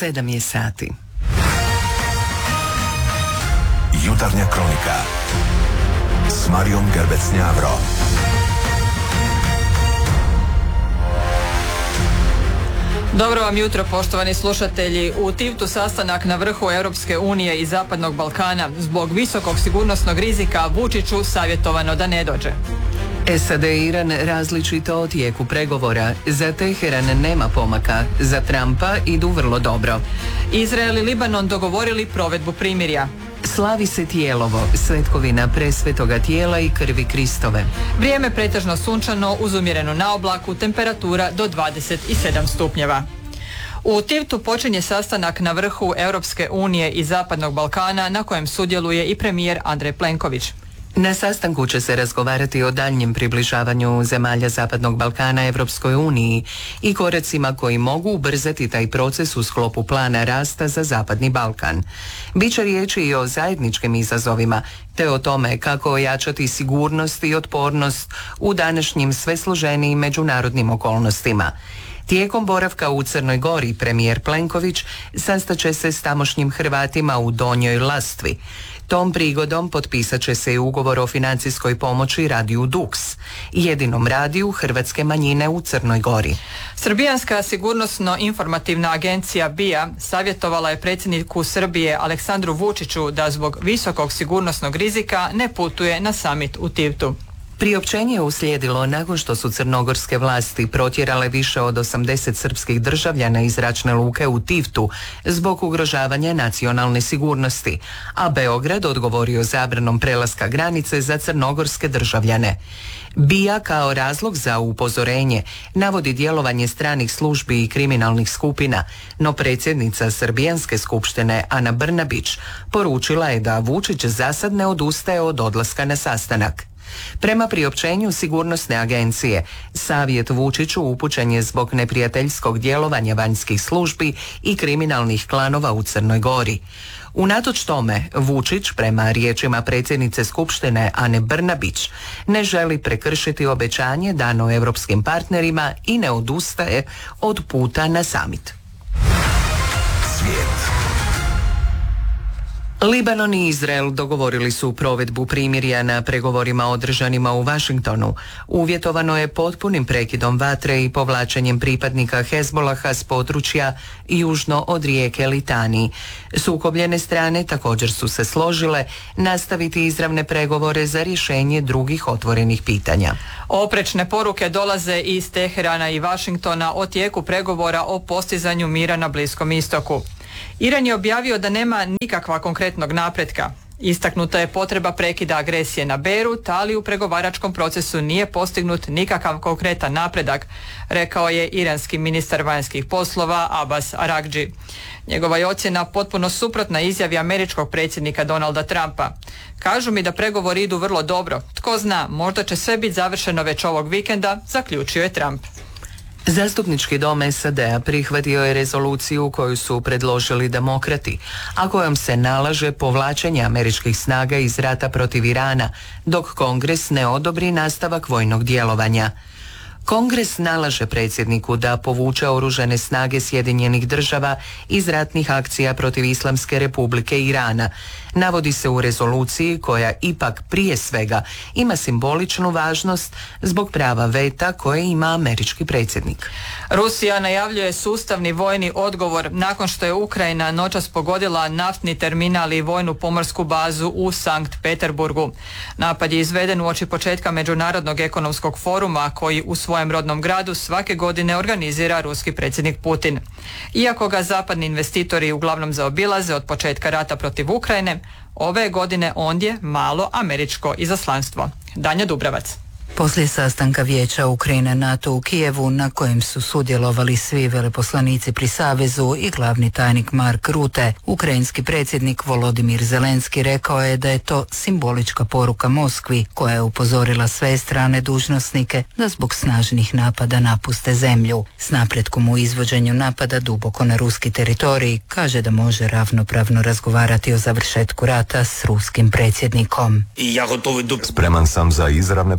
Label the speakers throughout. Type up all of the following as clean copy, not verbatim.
Speaker 1: 7 je sati.
Speaker 2: Jutarnja kronika s Marijom Gerbec-Njavro.
Speaker 3: Dobro vam jutro, poštovani slušatelji. U Tivtu sastanak na vrhu Europske unije i Zapadnog Balkana. Zbog visokog sigurnosnog rizika Vučiću savjetovano da ne dođe.
Speaker 1: SAD i Iran različito o tijeku pregovora. Za Teheran nema pomaka, za Trumpa idu vrlo dobro.
Speaker 3: Izrael i Libanon dogovorili provedbu primirja.
Speaker 1: Slavi se Tijelovo, svetkovina presvetoga tijela i krvi Kristove.
Speaker 3: Vrijeme pretežno sunčano uz umjerenu naoblaku, temperatura do 27 stupnjeva. U Tivtu počinje sastanak na vrhu Europske unije i Zapadnog Balkana na kojem sudjeluje i premijer Andrej Plenković.
Speaker 1: Na sastanku će se razgovarati o daljnjem približavanju zemalja Zapadnog Balkana Europskoj uniji i koracima koji mogu ubrzati taj proces u sklopu plana rasta za Zapadni Balkan. Biće riječi i o zajedničkim izazovima, te o tome kako ojačati sigurnost i otpornost u današnjim sve složenijim međunarodnim okolnostima. Tijekom boravka u Crnoj Gori premijer Plenković sastaće se s tamošnjim Hrvatima u Donjoj Lastvi. Tom prigodom potpisat će se i ugovor o financijskoj pomoći radiju Dux, jedinom radiju hrvatske manjine u Crnoj Gori.
Speaker 3: Srbijanska sigurnosno-informativna agencija BIA savjetovala je predsjedniku Srbije Aleksandru Vučiću da zbog visokog sigurnosnog rizika ne putuje na samit u Tivtu.
Speaker 1: Priopćenje je uslijedilo nakon što su crnogorske vlasti protjerale više od 80 srpskih državljana iz zračne luke u Tivtu zbog ugrožavanja nacionalne sigurnosti, a Beograd odgovorio zabranom prelaska granice za crnogorske državljane. BIA kao razlog za upozorenje navodi djelovanje stranih službi i kriminalnih skupina, no predsjednica Srbijanske skupštine Ana Brnabić poručila je da Vučić zasad ne odustaje od odlaska na sastanak. Prema priopćenju sigurnosne agencije, savjet Vučiću upućen je zbog neprijateljskog djelovanja vanjskih službi i kriminalnih klanova u Crnoj Gori. Unatoč tome, Vučić, prema riječima predsjednice Skupštine Ane Brnabić, ne želi prekršiti obećanje dano europskim partnerima i ne odustaje od puta na samit.
Speaker 2: Svijet.
Speaker 1: Libanon i Izrael dogovorili su provedbu primirja na pregovorima održanima u Washingtonu. Uvjetovano je potpunim prekidom vatre i povlačenjem pripadnika Hezbolaha s područja južno od rijeke Litani. Sukobljene strane također su se složile nastaviti izravne pregovore za rješenje drugih otvorenih pitanja.
Speaker 3: Oprečne poruke dolaze iz Teherana i Washingtona o tijeku pregovora o postizanju mira na Bliskom istoku. Iran je objavio da nema nikakva konkretnog napretka. Istaknuta je potreba prekida agresije na Beirut, ali u pregovaračkom procesu nije postignut nikakav konkretan napredak, rekao je iranski ministar vanjskih poslova Abbas Aragdži. Njegova je ocjena potpuno suprotna izjavi američkog predsjednika Donalda Trumpa. Kažu mi da pregovori idu vrlo dobro. Tko zna, možda će sve biti završeno već ovog vikenda, zaključio je Trump.
Speaker 1: Zastupnički dom SAD-a prihvatio je rezoluciju koju su predložili demokrati, a kojom se nalaže povlačenje američkih snaga iz rata protiv Irana, dok Kongres ne odobri nastavak vojnog djelovanja. Kongres nalaže predsjedniku da povuče oružane snage Sjedinjenih država iz ratnih akcija protiv Islamske republike Irana. Navodi se u rezoluciji koja ipak prije svega ima simboličnu važnost zbog prava veta koje ima američki predsjednik.
Speaker 3: Rusija najavljuje sustavni vojni odgovor nakon što je Ukrajina noćas pogodila naftni terminal i vojnu pomorsku bazu u Sankt Peterburgu. Napad je izveden uoči početka Međunarodnog ekonomskog foruma koji u svojem rodnom gradu svake godine organizira ruski predsjednik Putin. Iako ga zapadni investitori uglavnom zaobilaze od početka rata protiv Ukrajine, ove godine ondje malo američko izaslanstvo. Danja Dubravac.
Speaker 4: Poslije sastanka Vijeća Ukrajine NATO u Kijevu, na kojem su sudjelovali svi veleposlanici pri Savezu i glavni tajnik Mark Rutte, ukrajinski predsjednik Volodimir Zelenski rekao je da je to simbolička poruka Moskvi, koja je upozorila sve strane dužnosnike da zbog snažnih napada napuste zemlju. S napretkom u izvođenju napada duboko na ruski teritorij, kaže da može ravnopravno razgovarati o završetku rata s ruskim predsjednikom.
Speaker 2: Spreman sam za izravne pregovore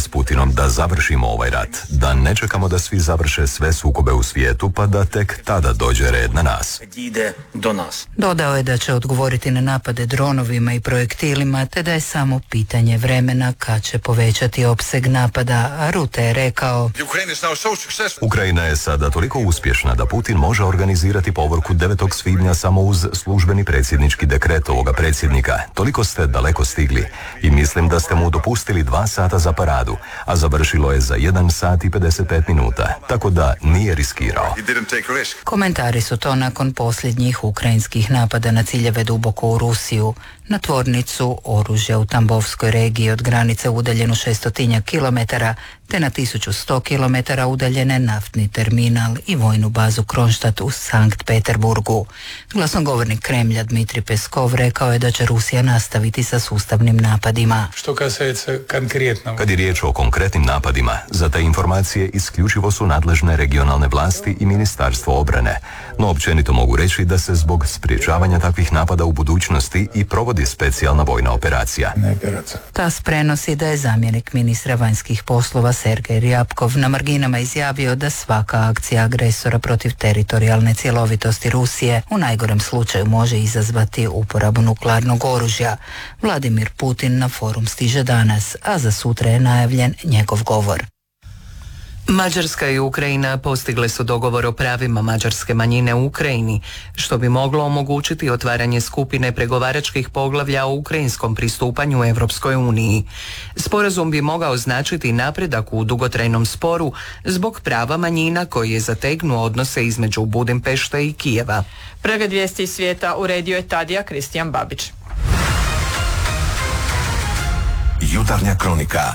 Speaker 5: s Putinom da završimo ovaj rat, da ne čekamo da svi završe sve sukobe u svijetu pa da tek tada dođe red na nas.
Speaker 4: Dodao je da će odgovoriti na napade dronovima i projektilima, te da je samo pitanje vremena kad će povećati opseg napada, a Rutte je rekao:
Speaker 5: Ukrajina je sada toliko uspješna da Putin može organizirati povorku 9. svibnja samo uz službeni predsjednički dekret ovoga predsjednika. Toliko ste daleko stigli i mislim da ste mu dopustili 2 sata za paradu, a završilo je za 1 sat i 55 minuta, tako da nije riskirao.
Speaker 4: Komentari su to nakon posljednjih ukrajinskih napada na ciljeve duboko u Rusiju, na tvornicu oružja u Tambovskoj regiji od granice udaljenu 600 kilometara, te na 1100 kilometara udaljene naftni terminal i vojnu bazu Kronštat u Sankt Peterburgu. Glasnogovornik Kremlja Dmitrij Peskov rekao je da će Rusija nastaviti sa sustavnim napadima.
Speaker 5: Kad je riječ o konkretnim napadima, za te informacije isključivo su nadležne regionalne vlasti i Ministarstvo obrane, no općenito mogu reći da se zbog sprječavanja takvih napada u budućnosti i provodi specijalna vojna operacija.
Speaker 4: TAS prenosi da je zamjenik ministra vanjskih poslova Sergej Ryabkov na marginama izjavio da svaka akcija agresora protiv teritorijalne cjelovitosti Rusije u najgorem slučaju može izazvati uporabu nuklearnog oružja. Vladimir Putin na forum stiže danas, a za sutra je najavljen njegov govor.
Speaker 1: Mađarska i Ukrajina postigle su dogovor o pravima mađarske manjine u Ukrajini, što bi moglo omogućiti otvaranje skupine pregovaračkih poglavlja o ukrajinskom pristupanju Europskoj uniji. Sporazum bi mogao značiti napredak u dugotrajnom sporu zbog prava manjina koji je zategnuo odnose između Budimpešte i Kijeva.
Speaker 3: Pregled vijesti iz svijeta uredio je Tadija Kristijan Babić.
Speaker 2: Jutarnja kronika.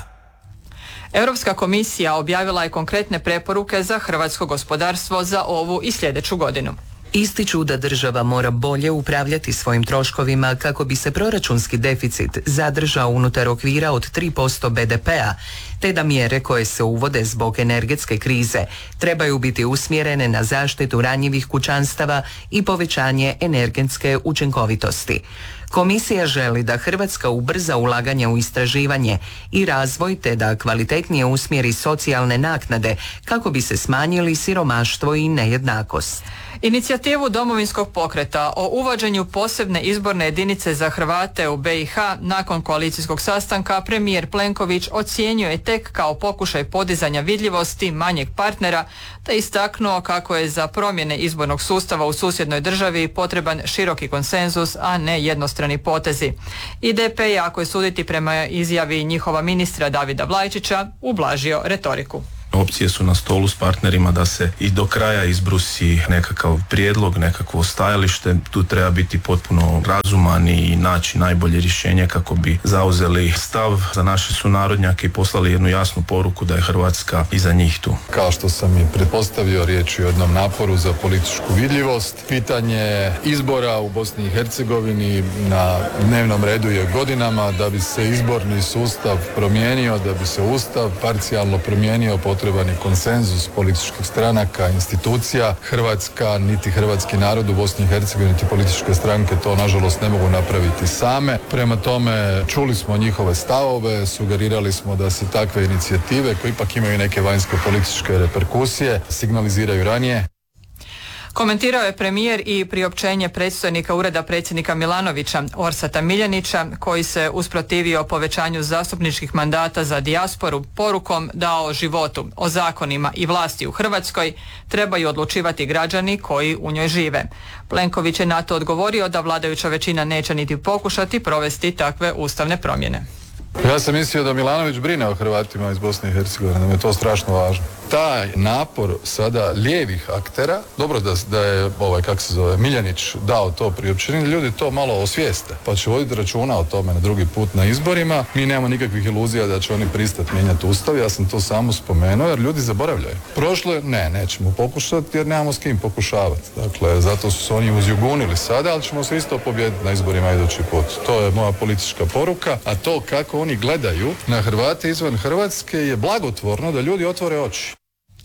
Speaker 3: Europska komisija objavila je konkretne preporuke za hrvatsko gospodarstvo za ovu i sljedeću godinu.
Speaker 1: Ističu da država mora bolje upravljati svojim troškovima kako bi se proračunski deficit zadržao unutar okvira od 3% BDP-a, te da mjere koje se uvode zbog energetske krize trebaju biti usmjerene na zaštitu ranjivih kućanstava i povećanje energetske učinkovitosti. Komisija želi da Hrvatska ubrza ulaganje u istraživanje i razvoj te da kvalitetnije usmjeri socijalne naknade kako bi se smanjili siromaštvo i nejednakost.
Speaker 3: Inicijativu Domovinskog pokreta o uvođenju posebne izborne jedinice za Hrvate u BiH nakon koalicijskog sastanka premijer Plenković ocjenjuje tek kao pokušaj podizanja vidljivosti manjeg partnera, te istaknuo kako je za promjene izbornog sustava u susjednoj državi potreban široki konsenzus, a ne jednostrani potezi. IDP je, ako je suditi prema izjavi njihova ministra Davida Vlajčića, ublažio retoriku.
Speaker 6: Opcije su na stolu s partnerima da se i do kraja izbrusi nekakav prijedlog, nekakvo stajalište. Tu treba biti potpuno razuman i naći najbolje rješenje kako bi zauzeli stav za naše sunarodnjake i poslali jednu jasnu poruku da je Hrvatska iza njih tu.
Speaker 7: Kao što sam i pretpostavio, riječ je o jednom naporu za političku vidljivost. Pitanje izbora u Bosni i Hercegovini na dnevnom redu je godinama. Da bi se izborni sustav promijenio, da bi se ustav parcijalno promijenio, potreban je konsenzus političkih stranaka, institucija. Hrvatska, niti hrvatski narod u Bosni i Hercegovini, niti političke stranke to nažalost ne mogu napraviti same. Prema tome, čuli smo njihove stavove, sugerirali smo da se takve inicijative, koje ipak imaju neke vanjske političke reperkusije, signaliziraju ranije.
Speaker 3: Komentirao je premijer i priopćenje predstojnika Ureda predsjednika Milanovića, Orsata Miljanića, koji se usprotivio povećanju zastupničkih mandata za dijasporu porukom da o životu, o zakonima i vlasti u Hrvatskoj trebaju odlučivati građani koji u njoj žive. Plenković je na to odgovorio da vladajuća većina neće niti pokušati provesti takve ustavne promjene.
Speaker 7: Ja sam mislio da Milanović brine o Hrvatima iz Bosne i Hercegovine, da mi je to strašno važno. Taj napor sada lijevih aktera, dobro da je Miljanić dao to priopćenje, ljudi to malo osvijeste, pa će voditi računa o tome na drugi put na izborima. Mi nemamo nikakvih iluzija da će oni pristati mijenjati ustav, ja sam to samo spomenuo jer ljudi zaboravljaju. Prošlo je, nećemo pokušati jer nemamo s kim pokušavati. Dakle, zato su se oni uzjugunili sada, ali ćemo se isto pobijediti na izborima idući put. To je moja politička poruka, a to kako oni gledaju na Hrvate izvan Hrvatske je blagotvorno da ljudi otvore oči.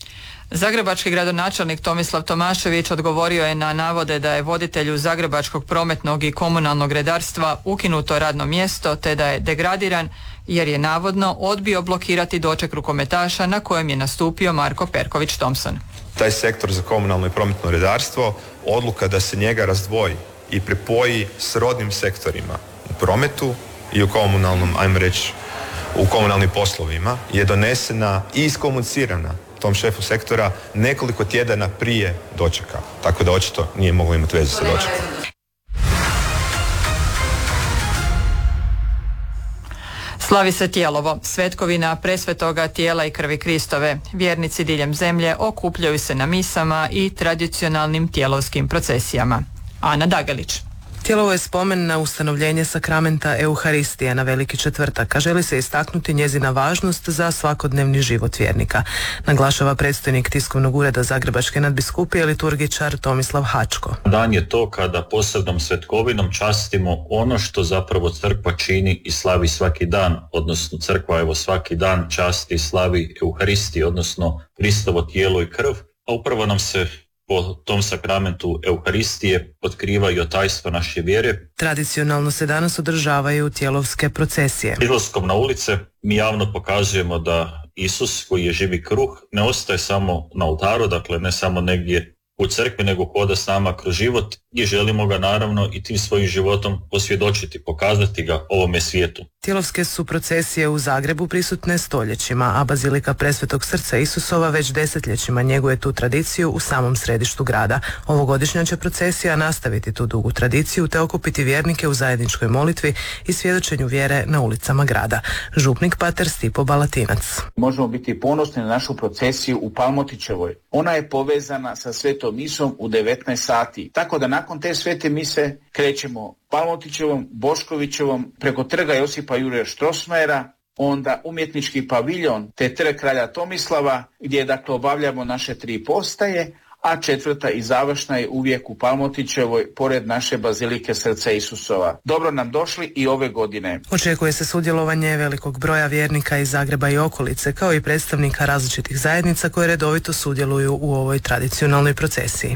Speaker 3: Zagrebački gradonačelnik Tomislav Tomašević odgovorio je na navode da je voditelju zagrebačkog prometnog i komunalnog redarstva ukinuto radno mjesto te da je degradiran jer je navodno odbio blokirati doček rukometaša na kojem je nastupio Marko Perković-Thompson.
Speaker 8: Taj sektor za komunalno i prometno redarstvo, odluka da se njega razdvoji i pripoji srodnim sektorima u prometu i u komunalnom, ajmo reći, u komunalnim poslovima je donesena i iskomunicirana tom šefu sektora nekoliko tjedana prije dočeka. Tako da očito nije moglo imati veze sa dočekom.
Speaker 3: Slavi se Tijelovo, svetkovina presvetoga tijela i krvi Kristove. Vjernici diljem zemlje okupljaju se na misama i tradicionalnim tijelovskim procesijama. Ana Dagalić.
Speaker 9: Tijelovo je spomen na ustanovljenje sakramenta Euharistije na Veliki četvrtak, a želi se istaknuti njezina važnost za svakodnevni život vjernika. Naglašava predstojnik tiskovnog ureda Zagrebačke nadbiskupije liturgičar Tomislav Hačko.
Speaker 10: Dan je to kada posebnom svetkovinom častimo ono što zapravo crkva čini i slavi svaki dan, odnosno crkva svaki dan časti i slavi Euharistiju, odnosno Kristovo tijelo i krv, a upravo nam se po tom sakramentu Euharistije otkrivaju tajstva naše vjere.
Speaker 9: Tradicionalno se danas održavaju tijelovske procesije.
Speaker 10: Izlaskom na ulice mi javno pokazujemo da Isus, koji je živi kruh, ne ostaje samo na oltaru, dakle ne samo negdje u crkvi, nego hoda s nama kroz život i želimo ga naravno i tim svojim životom posvjedočiti, pokazati ga ovome svijetu.
Speaker 9: Tijelovske su procesije u Zagrebu prisutne stoljećima, a Bazilika Presvetog Srca Isusova već desetljećima njeguje tu tradiciju u samom središtu grada. Ovogodišnja će procesija nastaviti tu dugu tradiciju te okupiti vjernike u zajedničkoj molitvi i svjedočenju vjere na ulicama grada. Župnik pater Stipo Balatinac.
Speaker 11: Možemo biti ponosni na našu procesiju u Palmotićevoj. Ona je povezana sa Svetom misom u 19 sati. Tako da nakon te svete mise krećemo Palmotićevom, Boškovićevom, preko trga Josipa Jurja Strossmayera, onda umjetnički paviljon te trg kralja Tomislava, gdje dakle obavljamo naše 3 postaje, a četvrta i završna je uvijek u Palmotićevoj, pored naše Bazilike Srca Isusova. Dobro nam došli i ove godine.
Speaker 9: Očekuje se sudjelovanje velikog broja vjernika iz Zagreba i okolice, kao i predstavnika različitih zajednica koje redovito sudjeluju u ovoj tradicionalnoj procesiji.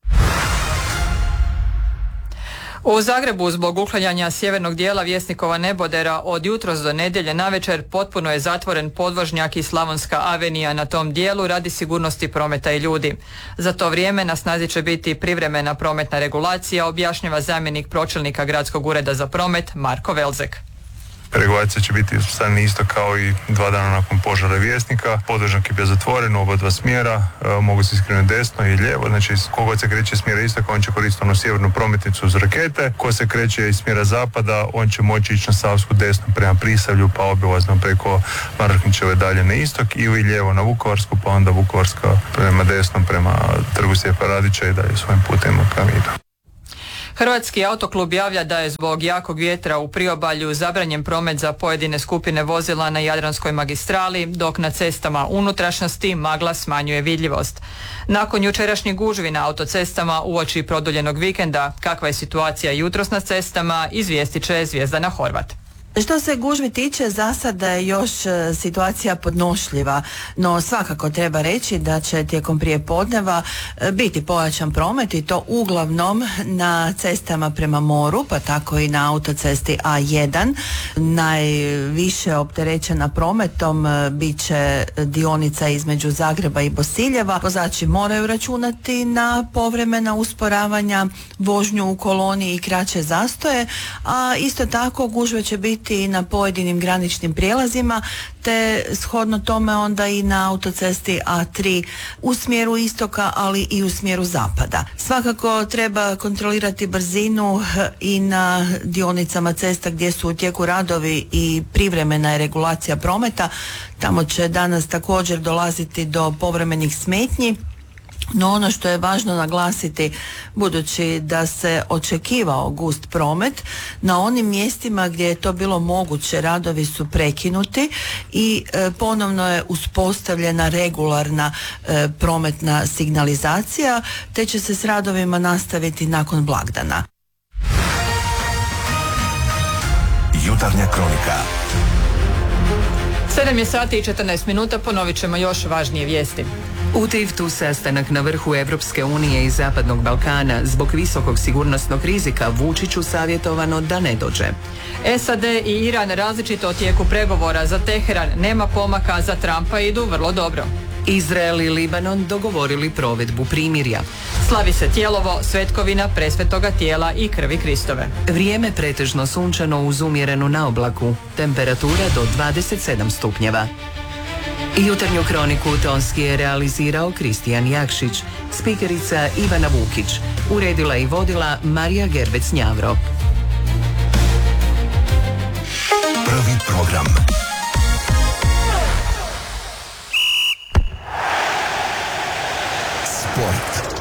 Speaker 3: U Zagrebu zbog uklanjanja sjevernog dijela Vjesnikova nebodera od jutros do nedjelje navečer potpuno je zatvoren podvožnjak i Slavonska avenija na tom dijelu radi sigurnosti prometa i ljudi. Za to vrijeme na snazi će biti privremena prometna regulacija, objašnjava zamjenik pročelnika Gradskog ureda za promet Marko Velzek.
Speaker 12: Regulacija će biti stavljena isto kao i 2 dana nakon požara Vjesnika. Podvožnjak je bio zatvoren u oba 2 smjera, mogu se iskrenuti desno i lijevo, znači kogod se kreće iz smjera istoka, on će koristiti onu sjevernu prometnicu uz rakete, ko se kreće iz smjera zapada, on će moći ići na Savsku desno prema Prisavlju, pa obilazno preko Maraknićeve dalje na istok, ili lijevo na Vukovarsku, pa onda Vukovarska prema desno, prema trgu Stjepa Radića i dalje svojim putem prema Idu.
Speaker 3: Hrvatski autoklub javlja da je zbog jakog vjetra u priobalju zabranjen promet za pojedine skupine vozila na Jadranskoj magistrali, dok na cestama unutrašnjosti magla smanjuje vidljivost. Nakon jučerašnjih gužvi na autocestama uoči produljenog vikenda, kakva je situacija jutros na cestama, izvijestit će Zvjezdana Horvat.
Speaker 13: Što se gužvi tiče, za sada je još situacija podnošljiva, no svakako treba reći da će tijekom prijepodneva biti pojačan promet i to uglavnom na cestama prema moru, pa tako i na autocesti A1. Najviše opterećena prometom bit će dionica između Zagreba i Bosiljeva. Vozači moraju računati na povremena usporavanja, vožnju u koloni i kraće zastoje, a isto tako gužve će biti i na pojedinim graničnim prijelazima, te shodno tome onda i na autocesti A3 u smjeru istoka, ali i u smjeru zapada. Svakako treba kontrolirati brzinu i na dionicama cesta gdje su u tijeku radovi i privremena je regulacija prometa. Tamo će danas također dolaziti do povremenih smetnji. No ono što je važno naglasiti, budući da se očekivao gust promet, na onim mjestima gdje je to bilo moguće radovi su prekinuti i ponovno je uspostavljena regularna prometna signalizacija, te će se s radovima nastaviti nakon blagdana.
Speaker 2: Jutarnja kronika.
Speaker 3: 7 je sati i 14 minuta, ponovit ćemo još važnije vijesti.
Speaker 1: U Tivtu sastanak na vrhu Evropske unije i Zapadnog Balkana. Zbog visokog sigurnosnog rizika Vučiću savjetovano da ne dođe.
Speaker 3: SAD i Iran različito o tijeku pregovora. Za Teheran nema pomaka, za Trumpa idu vrlo dobro.
Speaker 1: Izrael i Libanon dogovorili provedbu primirja.
Speaker 3: Slavi se Tijelovo, svetkovina presvetoga tijela i krvi Kristove.
Speaker 1: Vrijeme pretežno sunčano uz umjerenu naoblaku. Temperatura do 27 stupnjeva. Jutarnju kroniku tonski je realizirao Kristijan Jakšić, spikerica Ivana Vukić, uredila i vodila Marija Gerbec-Njavro.
Speaker 2: Prvi program. Sport.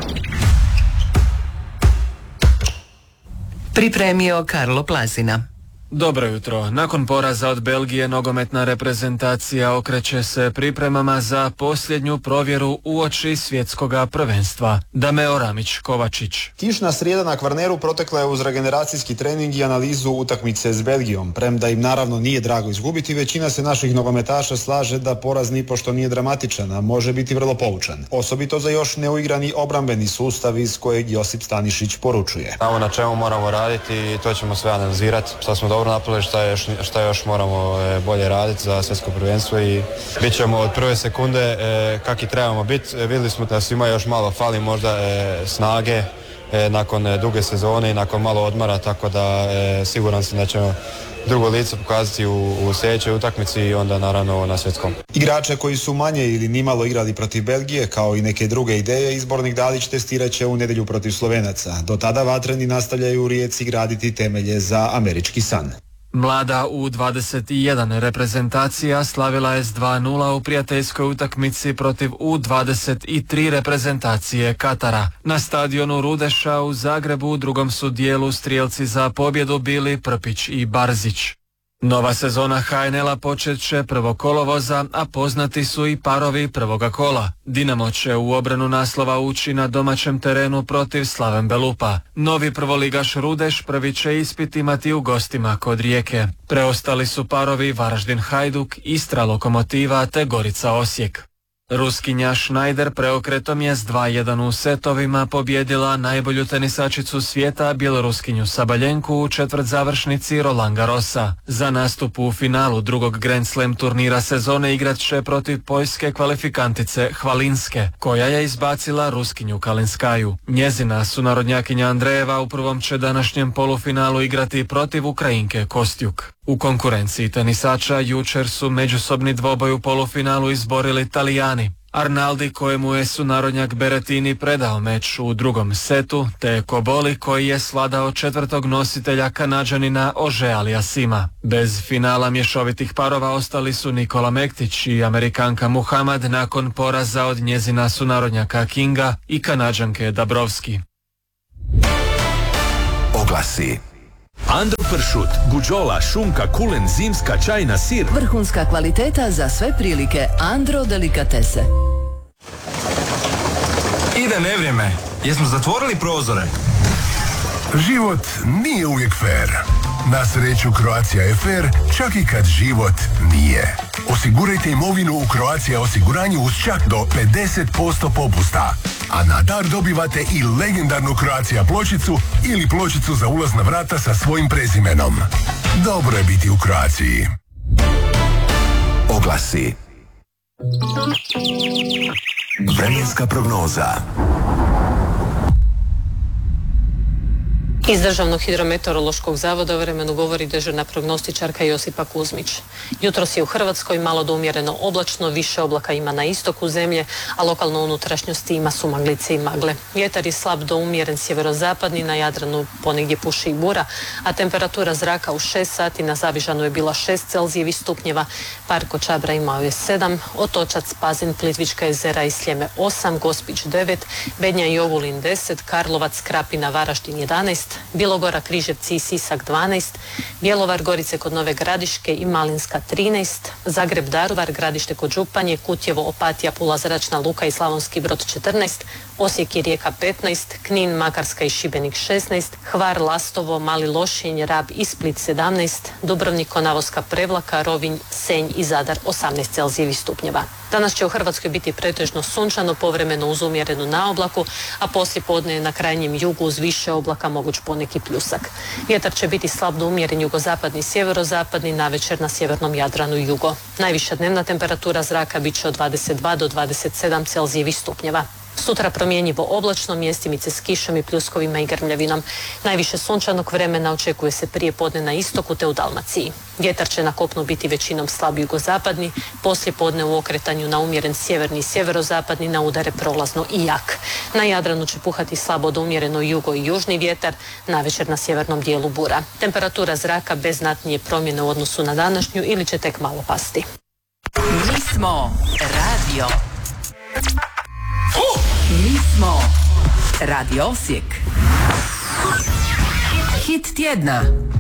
Speaker 1: Pripremio Karlo Plazina.
Speaker 14: Dobro jutro. Nakon poraza od Belgije nogometna reprezentacija okreće se pripremama za posljednju provjeru uoči svjetskoga prvenstva. Dameo Ramić-Kovačić.
Speaker 15: Kišna srijeda na Kvarneru protekla je uz regeneracijski trening i analizu utakmice s Belgijom. Premda im naravno nije drago izgubiti, većina se naših nogometaša slaže da poraz nipošto nije dramatičan, a može biti vrlo poučan. Osobito za još neuigrani obrambeni sustav iz kojeg Josip Stanišić poručuje.
Speaker 16: Znamo na čemu moramo raditi i to ćemo sve analizirati. Šta smo dobro napravili, šta još moramo bolje raditi za svjetsko prvenstvo i bit ćemo od prve sekunde kak i trebamo biti. Vidjeli smo da svima još malo fali možda snage nakon duge sezone i nakon malo odmora, tako da siguran sam da ćemo drugo lice pokazati u sljedećoj utakmici i onda naravno na svjetskom.
Speaker 15: Igrače koji su manje ili nimalo igrali protiv Belgije, kao i neke druge ideje, izbornik Dalić testirat će u nedjelju protiv Slovenaca. Do tada vatreni nastavljaju u Rijeci graditi temelje za američki san.
Speaker 14: Mlada U21 reprezentacija slavila je s 2-0 u prijateljskoj utakmici protiv U23 reprezentacije Katara. Na stadionu Rudeša u Zagrebu u drugom su dijelu strijelci za pobjedu bili Prpić i Barzić. Nova sezona HNL-a počet će 1. kolovoza, a poznati su i parovi prvoga kola. Dinamo će u obranu naslova ući na domaćem terenu protiv Slaven Belupa. Novi prvoligaš Rudeš prvi će ispit imati u gostima kod Rijeke. Preostali su parovi Varaždin Hajduk, Istra Lokomotiva te Gorica Osijek. Ruskinja Schneider preokretom je s 2-1 u setovima pobjedila najbolju tenisačicu svijeta Bjeloruskinju Sabaljenku u četvrtzavršnici Roland Garrosa. Za nastup u finalu drugog Grand Slam turnira sezone igrat će protiv poljske kvalifikantice Hvalinske, koja je izbacila Ruskinju Kalinskaju. Njezina sunarodnjakinja Andrejeva u prvom će današnjem polufinalu igrati protiv Ukrajinke Kostjuk. U konkurenciji tenisača jučer su međusobni dvoboj u polufinalu izborili Talijani. Arnaldi, kojemu je sunarodnjak Berrettini predao meč u drugom setu, te Koboli koji je svladao četvrtog nositelja Kanađanina Ože Aliasima. Bez finala mješovitih parova ostali su Nikola Mektić i Amerikanka Muhammad nakon poraza od njezina sunarodnjaka Kinga i Kanađanke Dabrowski.
Speaker 2: Oglasi.
Speaker 17: Andro pršut, guđola, šunka, kulen, zimska, čajna, sir.
Speaker 18: Vrhunska kvaliteta za sve prilike. Andro delikatese.
Speaker 19: Ide nevrijeme. Jesmo zatvorili prozore?
Speaker 2: Život nije uvijek fair. Na sreću Croatia je fair, čak i kad život nije. Osigurajte imovinu u Croatia osiguranju uz čak do 50% popusta. A na dar dobivate i legendarnu Croatia pločicu ili pločicu za ulaz na vrata sa svojim prezimenom. Dobro je biti u Croaciji. Oglasi. Vremenska prognoza.
Speaker 20: Iz Državnog hidrometeorološkog zavoda o vremenu govori dežurna prognostičarka Josipa Kuzmić. Jutros je u Hrvatskoj malo do umjereno oblačno, više oblaka ima na istoku zemlje, a lokalno u unutrašnjosti ima sumaglice i magle. Vjetar je slab do umjeren sjeverozapadni, na Jadranu ponegdje puši i bura, a temperatura zraka u 6 sati na Zavižanu je bila 6 Celzijevih stupnjeva, Parko Čabra imao je 7, Otočac, Pazin, Plitvička jezera i Sljeme 8, Gospić 9, Bednja i Ogulin 10, Karlovac, Krapina, Varaždin 11, Bilogora, Križevci i Sisak 12, Bjelovar, Gorice kod Nove Gradiške i Malinska 13, Zagreb, Daruvar, Gradište kod Županje, Kutjevo, Opatija, Pula, Zračna Luka i Slavonski Brod 14, Osijek i Rijeka 15, Knin, Makarska i Šibenik 16, Hvar, Lastovo, Mali Lošinj, Rab i Split 17, Dubrovnik, Konavoska, Prevlaka, Rovinj, Senj i Zadar 18 Celzijevih stupnjeva. Danas će u Hrvatskoj biti pretežno sunčano, povremeno uz umjerenu naoblaku, a poslijepodne je na krajnjem jugu uz više oblaka moguć poneki pljusak. Vjetar će biti slab do umjeren jugozapadni i sjeverozapadni, navečer na sjevernom Jadranu i jugo. Najviša dnevna temperatura zraka bit će od 22 do 27 Celzijevih stupnjeva. Sutra promjenjivo oblačno, mjestimice s kišom i pljuskovima i grmljavinom. Najviše sunčanog vremena očekuje se prije podne na istoku te u Dalmaciji. Vjetar će na kopnu biti većinom slab jugozapadni, poslije podne u okretanju na umjeren sjeverni i sjeverozapadni, na udare prolazno i jak. Na Jadranu će puhati slabo do umjereno jugo i južni vjetar, navečer na sjevernom dijelu bura. Temperatura zraka bez znatnije promjene u odnosu na današnju ili će tek malo pasti.
Speaker 1: Mi smo radio. Mi smo Radio Osijek. Hit tjedna.